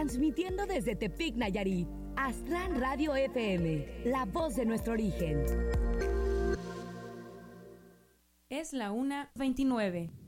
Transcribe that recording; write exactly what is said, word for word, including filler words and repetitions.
Transmitiendo desde Tepic, Nayarit, Aztlán Radio F M, la voz de nuestro origen. Es la una veintinueve.